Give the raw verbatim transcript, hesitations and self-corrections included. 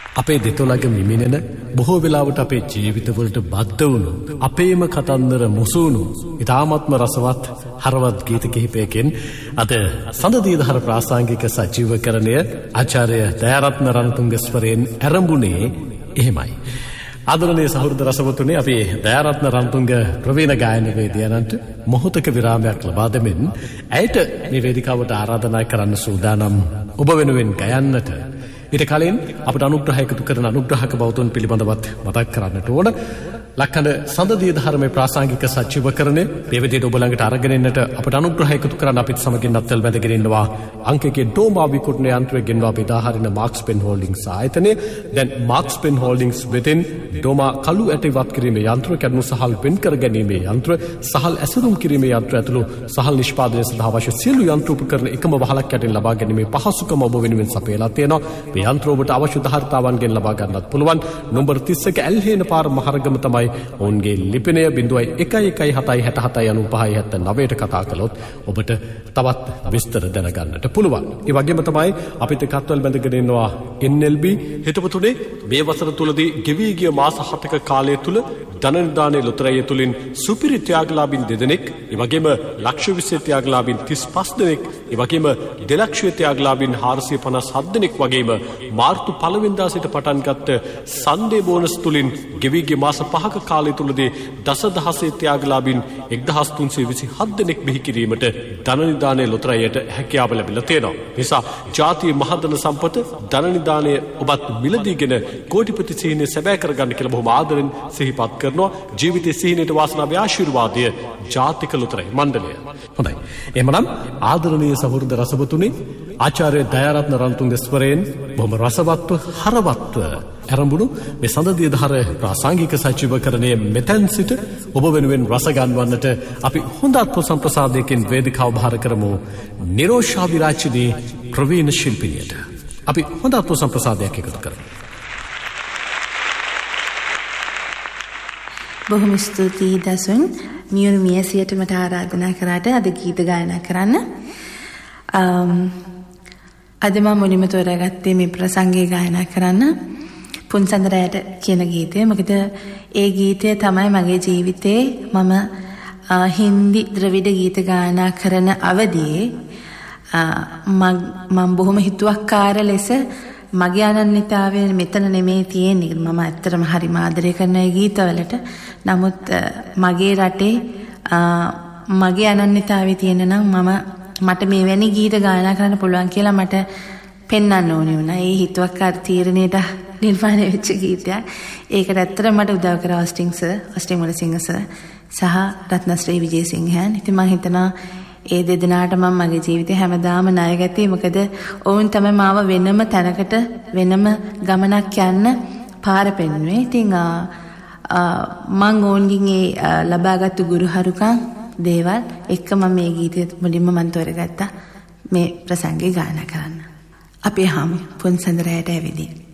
අපේ දෙතොලක මිමිනෙන බොහෝ වෙලාවට අපේ ජීවිතවලට බද්ධ වුණු අපේම කතන්දර මුසුණු ඉතාමත්ම රසවත් හරවත් ගීත කිහිපයකින් අද සඳදීදහර ප්‍රාසංගික සජීවකරණය ආචාර්ය දයාරත්න රණතුංගස්වරයෙන් ආරම්භුනේ එහෙමයි. ආදරණීය සහෘද රසවතුනි, අපි දයාරත්න රණතුංග ප්‍රවීණ ගායන වේදිකාවන්ට මොහොතක විරාමයක් ලබා දෙමින් ඇයට මේ වේදිකාවට ආරාධනා කරන්න සූදානම් ඔබ වෙනුවෙන් ගයන්නට ඊට කලින් අපට අනුග්‍රහ එකතු කරන අනුග්‍රහක බෞද්ධන් පිළිබඳවත් මතක් කරන්නට ඕන. ලක්කඩ සඳදී ධර්මයේ ප්‍රාසංගික සජීවකරණය මේ විදිහට ඔබ ළඟට අරගෙන එන්නට අපට අනුග්‍රහ එකතු කරන්න අපිත් සමගින් අත්වල බැඳගෙන ඉන්නවා අංකකේ ඩෝමා විකුණන යන්ත්‍රය ගෙන්වා බෙදාහරින මාක්ස් පෙන් හෝල්ඩින්ග්ස් ආයතනය. දැන් මාක්ස් පෙන් හෝල්ඩින්ග්ස් වෙතින් ඩෝමා කළු ඇටි වත් කිරීමේ යන්ත්‍ර, කැඩුණු සහල් පෙන් කර ගැනීමේ යන්ත්‍ර, සහල් ඇසුරුම් කිරීමේ යන්ත්‍ර ඇතුළු සහල් නිෂ්පාදනය සඳහා අවශ්‍ය සියලු යන්ත්‍ර උපකරණ එකම වහලක් යටින් ලබා ගැනීමේ පහසුකම ඔබ වෙනුවෙන් සපයලා තියෙනවා. මේ යන්ත්‍ර ඔබට අවශ්‍ය ධාරිතාවන්ගෙන් ලබා ගන්නත් පුළුවන්. නම්බර තිස් එක ඇල්හේන පාර මහරගම තමයි ඔවුන්ගේ ලිපිනය. බිංදුවයි එකයි එකයි හතයි හැට හතයි අනූපහයි හැත්තෑ නවයට කතා කළොත් ඔබට තවත් විස්තර දැනගන්නට පුළුවන්. ඒ වගේම තමයි අපිට කත්වල බැඳගෙන ඉන්නවා එන් එල් බී. හිතවතුනේ මේ වසර තුලදී ගෙවී ගිය මාස හතක කාලය තුල ධනනිදානේ ලොතරැය තුලින් සුපිරි ත්‍යාගලාභීන් දෙදෙනෙක්, ඒ වගේම ලක්ෂ විස්සේ ත්‍යාගලාභීන් තිස් පහ දෙනෙක්, ඒ වගේම දෙලක්ෂ ත්‍යාගලාභීන් හාරසිය පනස් හත් දෙනෙක් වගේම මාර්තු පළවෙනිදා සිට පටන් ගත්ත සන්ඩේ බෝනස් තුලින් ගෙවී ගිය මාස පහක කාලය තුලදී දසදහසේ ත්‍යාගලාභීන් එක්දහස් තුන්සිය විසි හත් දෙනෙක් බිහි කිරීමට ධනනිදානේ ලොතරැයට හැකියාව ලැබිලා තියෙනවා. නිසා ජාතිය මහදන සම්පත ධනනිදානය ඔබත් මිලදීගෙන කෝටිපති සිහිනය සැබෑ කරගන්න කියලා බොහොම ආදරෙන් සිහිපත් කරනවා. ජීවිතයේ සිහිනයට වාසනාවේ ආශිර්වාදය ජාතික ලොතරැයි මණ්ඩලය. හොඳයි. එහෙමනම් ආදරණීය සහෘද රසවතුනි, ආචාර්ය දයාරත්න රණතුංගස්වරයෙන් බොහොම රසවත්ව හරවත්ව ආරම්භුණු මේ සඳදී ධාර ප්‍රාසංගික සජීවකරණයේ මෙතෙන් සිට ඔබ වෙනුවෙන් රස ගන්වන්නට අපි හොඳත් සම්ප්‍රසාදයකින් වේදිකාව භාර කරමු නිරෝෂා විරාජිනී ප්‍රවීණ ශිල්පිනියට. අපි හොඳත් සම්ප්‍රසාදයක් එකතු කරමු. බොහොම ස්තුතියි දසුන්. මියුරු මියසියට මට ආරාධනා කරාට අද ගීත ගායනා කරන්න. අද මම මුලින්ම තෝරාගත්තේ මේ ප්‍රසංගය ගායනා කරන්න පුන්සඳරයට කියන ගීතය. මොකද ඒ ගීතය තමයි මගේ ජීවිතේ මම හින්දි ද්‍රවිඩ ගීත ගායනා කරන අවදියේ මම බොහොම හිතුවක්කාර ලෙස මගේ අනන්‍යතාවය මෙතන නෙමෙයි තියෙන්නේ. මම ඇත්තටම හරි ආදරය කරන ඒ ගීතවලට. නමුත් මගේ රටේ මගේ අනන්‍යතාවය තියෙන නම් මම මට මේ වැනි ගීත ගායනා කරන්න පුළුවන් කියලා මට පෙන්වන්න ඕනේ වුණා. ඒ හිතුවක්කාර තීරණයට නිර්මාණය වෙච්ච ගීතයක්. ඒකට ඇත්තටම මට උදව් කරා ඔස්ටින් සර්, ඔස්ටින් මුලසිංහ සර් සහ රත්නශ්‍රී විජේසිංහන්. ඉතින් මම හිතනවා ඒ දෙදෙනාට මම මගේ ජීවිතේ හැමදාම ණයගැතියි. මොකද ඔවුන් තමයි මාව වෙනම තැනකට වෙනම ගමනක් යන්න පාර පෙන්වුවේ. ඉතින් මම ඔවුන්ගෙන් ඒ ලබාගත්තු ගුරුහරුකම් දේවල් එක්ක මම මේ ගීතය මුලින්ම මම තෝරගත්තා මේ ප්‍රසංගේ ගායනා කරන්න. අපි හාමි පුන්සඳරයට ඇවිදින්.